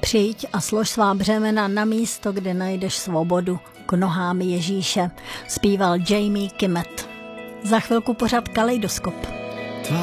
Přijď a slož svá břemena na místo, kde najdeš svobodu, k nohám Ježíše, zpíval Jamie Kimmett. Za chvilku pořad Kaleidoskop.